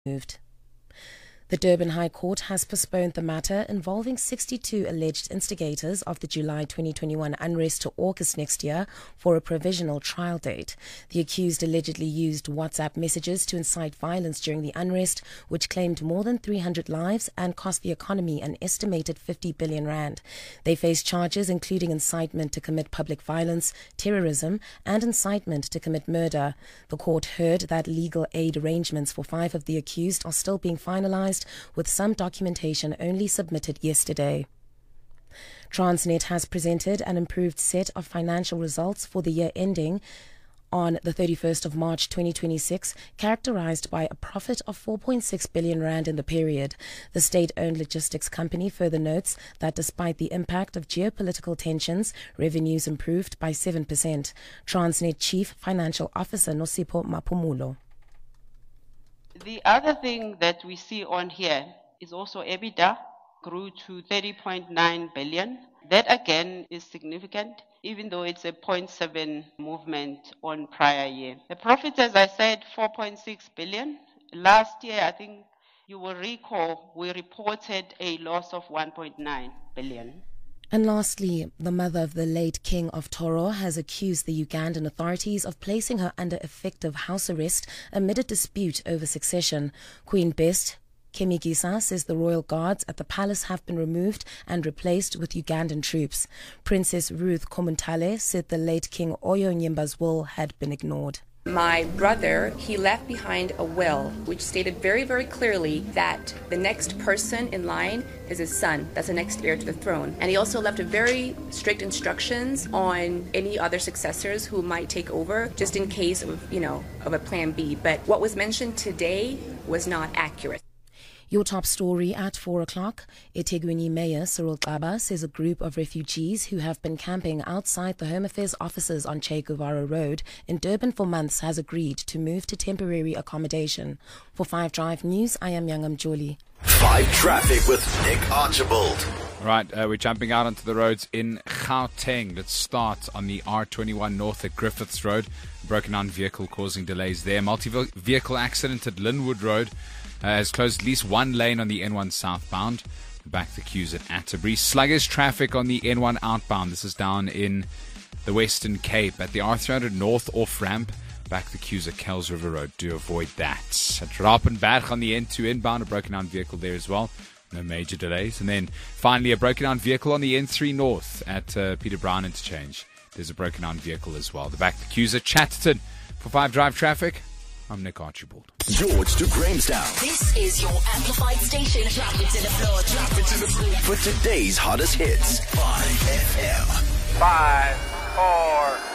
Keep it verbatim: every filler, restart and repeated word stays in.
moved. The Durban High Court has postponed the matter involving sixty-two alleged instigators of the July twenty twenty-one unrest to August next year for a provisional trial date. The accused allegedly used WhatsApp messages to incite violence during the unrest, which claimed more than three hundred lives and cost the economy an estimated fifty billion rand. They face charges including incitement to commit public violence, terrorism, and incitement to commit murder. The court heard that legal aid arrangements for five of the accused are still being finalized, with some documentation only submitted yesterday. Transnet has presented an improved set of financial results for the year ending on the thirty-first of March twenty twenty-six, characterized by a profit of four point six billion rand in the period. The state-owned logistics company further notes that despite the impact of geopolitical tensions, revenues improved by seven percent. Transnet Chief Financial Officer Nosipho Maphumulo. The other thing that we see on here is also EBITDA grew to thirty point nine billion. That again is significant, even though it's a zero point seven movement on prior year. The profit, as I said, four point six billion. Last year, I think you will recall, we reported a loss of one point nine billion. And lastly, the mother of the late King of Toro has accused the Ugandan authorities of placing her under effective house arrest amid a dispute over succession. Queen Best Kemigisa says the royal guards at the palace have been removed and replaced with Ugandan troops. Princess Ruth Komuntale said the late King Oyo Nyimba's will had been ignored. My brother, he left behind a will which stated very, very clearly that the next person in line is his son. That's the next heir to the throne. And he also left a very strict instructions on any other successors who might take over, just in case of, you know, of a plan B. But what was mentioned today was not accurate. Your top story at four o'clock. eThekwini Mayor Cyril Xaba says a group of refugees who have been camping outside the Home Affairs offices on Che Guevara Road in Durban for months has agreed to move to temporary accommodation. For Five Drive News, I am Yangam Jolie. Five Traffic with Nick Archibald. Right, uh, we're jumping out onto the roads in Gauteng. Let's start on the R twenty-one north at Griffiths Road. Broken down vehicle causing delays there. Multi-vehicle accident at Linwood Road. Uh, has closed at least one lane on the N one southbound. Back the queues at Atterbury. Sluggish traffic on the N one outbound. This is down in the Western Cape at the R three hundred north off-ramp. Back the queues at Kells River Road. Do avoid that. At Rapenberg on the N two inbound, a broken down vehicle there as well. No major delays. And then finally a broken down vehicle on the N three north at uh, Peter Brown Interchange. There's a broken down vehicle as well. The back the queues at Chatterton. For Five Drive Traffic, I'm Nick Archibald. George to Grahamstown. This is your amplified station. Drop it to the floor. Drop it to the floor. For today's hottest hits. five F M. Five, four,